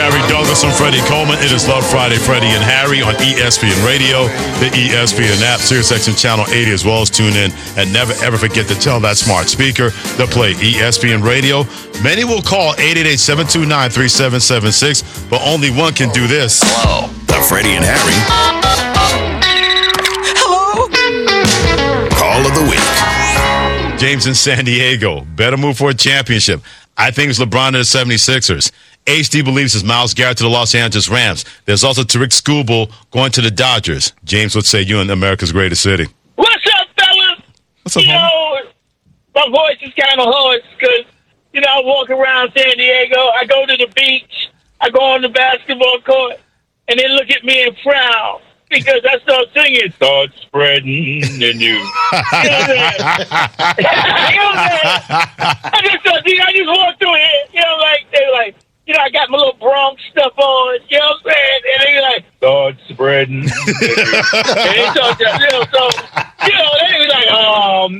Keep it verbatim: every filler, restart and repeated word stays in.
Harry Douglas and Freddie Coleman. It is Love Friday, Freddie and Harry on E S P N Radio, the E S P N app, SiriusXM Channel eighty, as well as tune in. And never, ever forget to tell that smart speaker to play E S P N Radio. Many will call eight eight eight, seven two nine, three seven seven six, but only one can do this. Hello. The Freddie and Harry. Hello. Call of the week. James in San Diego. Better move for a championship. I think it's LeBron and the seventy-sixers. H D believes it's Myles Garrett to the Los Angeles Rams. There's also Tariq Skubal going to the Dodgers. James would say you in America's greatest city. What's up, fellas? What's up, you homie? know, my voice is kind of hoarse because, you know, I walk around San Diego. I go to the beach. I go on the basketball court, and they look at me and frown because I start singing, start spreading the news. You know what I'm saying? You know what I'm saying? I just, start, I just walk through here, you know, like, they're like, you know, I got my little Bronx stuff on, you know what I'm saying? And they like, start spreading. And they start, you know, so, you know, they was like, oh,